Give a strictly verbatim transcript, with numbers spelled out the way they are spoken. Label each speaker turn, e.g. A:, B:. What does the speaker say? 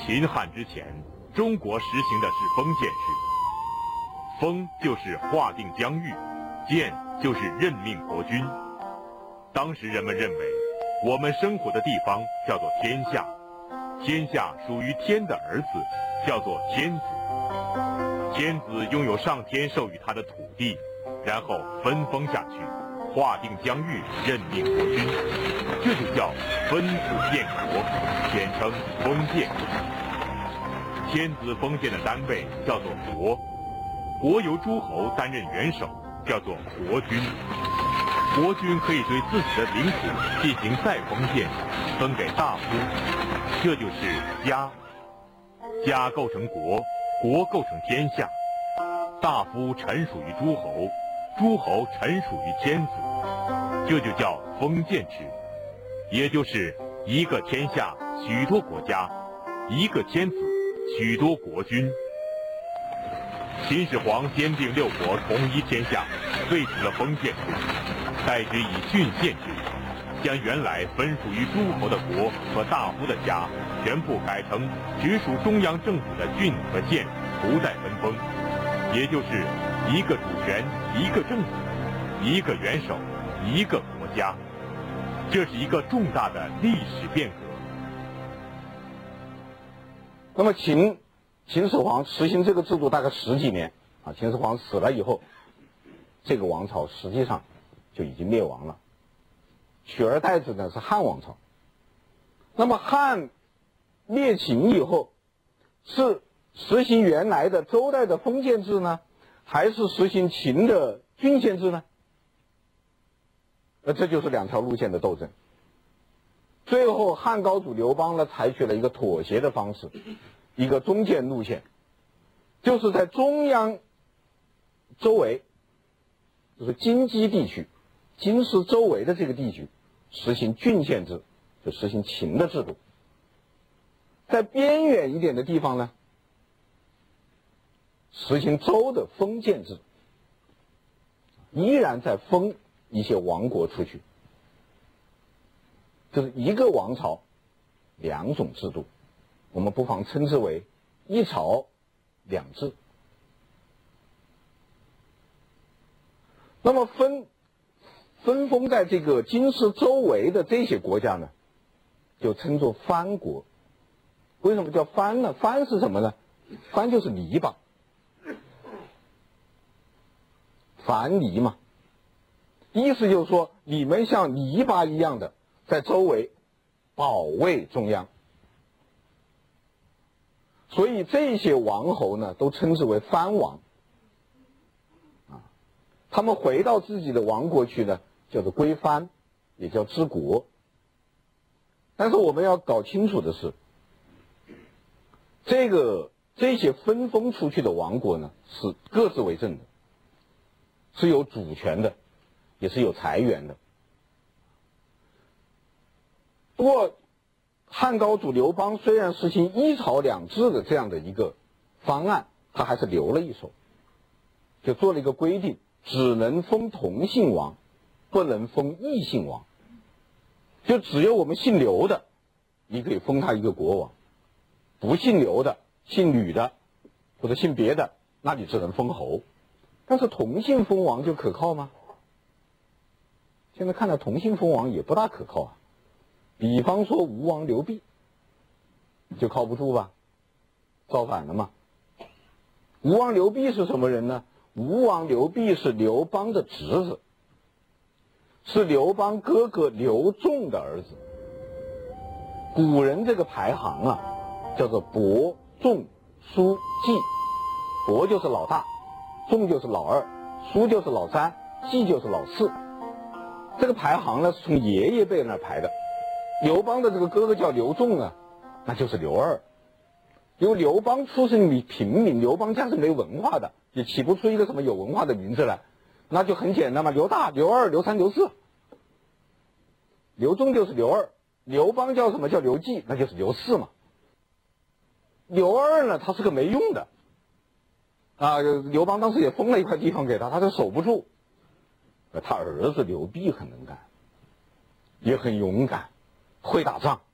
A: 秦汉之前，中国实行的是封建制。封就是划定疆域，建就是任命国君。当时人们认为，我们生活的地方叫做天下，天下属于天的儿子，叫做天子。天子拥有上天授予他的土地，然后分封下去，划定疆域，任命国君，这就叫分土建国，简称封建。天子封建的单位叫做国，国由诸侯担任元首，叫做国君。国君可以对自己的领土进行再封建，分给大夫，这就是家。家构成国，国构成天下。大夫臣属于诸侯，诸侯臣属于天子，这就叫封建制，也就是一个天下许多国家，一个天子许多国君。秦始皇兼并六国，统一天下，废除了封建制，代之以郡县制，将原来分属于诸侯的国和大夫的家全部改成直属中央政府的郡和县，不再分封，也就是一个主权，一个政府，一个元首，一个国家。这是一个重大的历史变革。
B: 那么秦秦始皇实行这个制度大概十几年啊，秦始皇死了以后，这个王朝实际上就已经灭亡了，取而代之的是汉王朝。那么汉灭秦以后，是实行原来的周代的封建制呢，还是实行秦的郡县制呢？那这就是两条路线的斗争。最后汉高祖刘邦呢，采取了一个妥协的方式，一个中间路线，就是在中央周围，就是京畿地区，京师周围的这个地区实行郡县制，就实行秦的制度。在边远一点的地方呢，实行周的封建制，依然在封一些王国出去，就是一个王朝两种制度，我们不妨称之为一朝两制。那么分分封在这个京师周围的这些国家呢，就称作藩国。为什么叫藩呢？藩是什么呢？藩就是篱笆，藩篱嘛，意思就是说你们像篱笆一样的在周围保卫中央。所以这些王侯呢，都称之为藩王啊。他们回到自己的王国去呢，叫做归藩，也叫治国。但是我们要搞清楚的是，这个这些分封出去的王国呢，是各自为政的，是有主权的，也是有财源的。不过汉高祖刘邦虽然实行一朝两制的这样的一个方案，他还是留了一手，就做了一个规定，只能封同姓王，不能封异姓王。就只有我们姓刘的，你可以封他一个国王；不姓刘的、姓吕的或者姓别的，那你只能封侯。但是同姓封王就可靠吗？现在看来同姓封王也不大可靠啊。比方说吴王刘濞就靠不住吧，造反了嘛。吴王刘濞是什么人呢？吴王刘濞是刘邦的侄子，是刘邦哥哥刘仲的儿子。古人这个排行啊，叫做伯仲叔季，伯就是老大，仲就是老二，叔就是老三，季就是老四。这个排行呢，是从爷爷辈那儿排的。刘邦的这个哥哥叫刘仲啊，那就是刘二。因为刘邦出身于平民，刘邦家是没文化的，也起不出一个什么有文化的名字来，那就很简单嘛，刘大、刘二、刘三、刘四。刘仲就是刘二，刘邦叫什么？叫刘季，那就是刘四嘛。刘二呢，他是个没用的啊，刘邦当时也封了一块地方给他，他就守不住。他儿子刘濞很能干，也很勇敢，会打仗，